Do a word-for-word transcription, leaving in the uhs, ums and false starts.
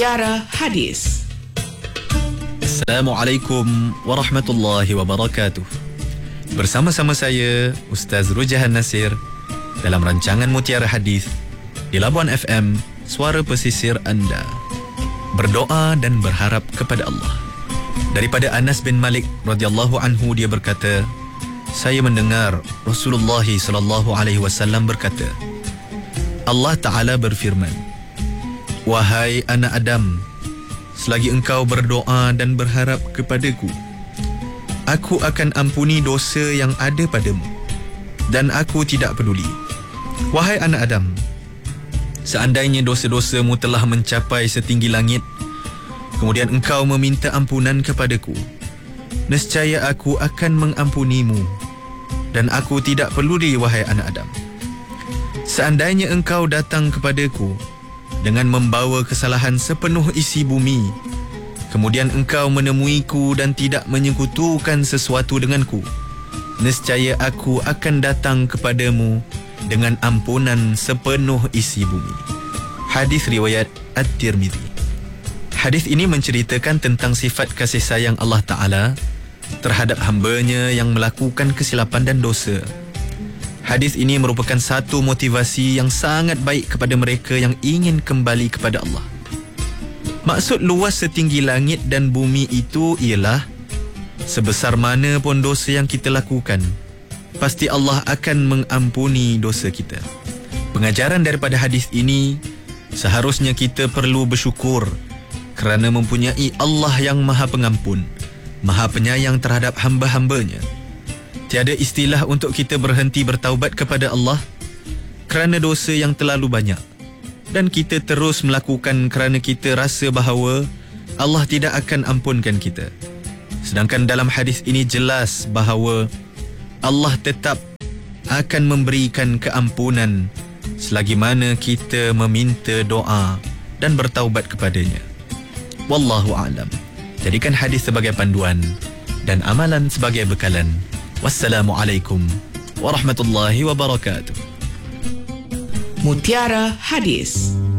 Mutiara Hadis. Assalamualaikum warahmatullahi wabarakatuh. Bersama-sama saya Ustaz Rujahan Nasir dalam rancangan Mutiara Hadis di Labuan F M, suara pesisir anda. Berdoa dan berharap kepada Allah. Daripada Anas bin Malik radhiyallahu anhu, dia berkata, saya mendengar Rasulullah sallallahu alaihi wasallam berkata, Allah Ta'ala berfirman, wahai anak Adam, selagi engkau berdoa dan berharap kepadaku, aku akan ampuni dosa yang ada padamu, dan aku tidak peduli. Wahai anak Adam, seandainya dosa-dosamu telah mencapai setinggi langit, kemudian engkau meminta ampunan kepadaku, nescaya aku akan mengampunimu, dan aku tidak peduli. Wahai anak Adam, seandainya engkau datang kepadaku dengan membawa kesalahan sepenuh isi bumi, kemudian engkau menemuiku dan tidak menyekutukan sesuatu denganku, nescaya aku akan datang kepadamu dengan ampunan sepenuh isi bumi. Hadis riwayat At-Tirmizi. Hadis ini menceritakan tentang sifat kasih sayang Allah Ta'ala terhadap hambanya yang melakukan kesilapan dan dosa. Hadis ini merupakan satu motivasi yang sangat baik kepada mereka yang ingin kembali kepada Allah. Maksud luas setinggi langit dan bumi itu ialah, sebesar mana pun dosa yang kita lakukan, pasti Allah akan mengampuni dosa kita. Pengajaran daripada hadis ini, seharusnya kita perlu bersyukur kerana mempunyai Allah yang Maha Pengampun, Maha Penyayang terhadap hamba-hambanya. Tiada istilah untuk kita berhenti bertaubat kepada Allah kerana dosa yang terlalu banyak, dan kita terus melakukan kerana kita rasa bahawa Allah tidak akan ampunkan kita. Sedangkan dalam hadis ini jelas bahawa Allah tetap akan memberikan keampunan selagi mana kita meminta doa dan bertaubat kepadanya. Wallahu a'lam. Jadikan hadis sebagai panduan dan amalan sebagai bekalan. Wassalamualaikum warahmatullahi wabarakatuh. Mutiara Hadis.